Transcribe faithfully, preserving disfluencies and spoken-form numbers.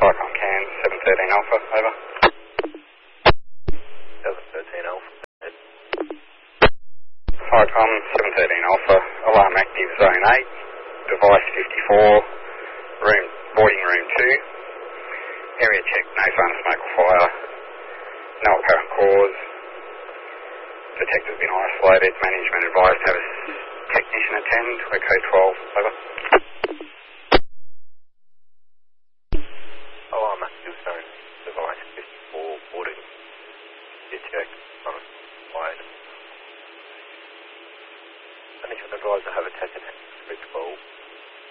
Cyclone Cairns, seven thirteen Alpha, over. seven thirteen Alpha. Cyclone, seven thirteen Alpha, alarm active, zone eight, device fifty-four, room, boarding room two, area check, no sign of smoke or fire, no apparent cause, detective's been isolated, management advised to have a technician attend, we're code twelve, over.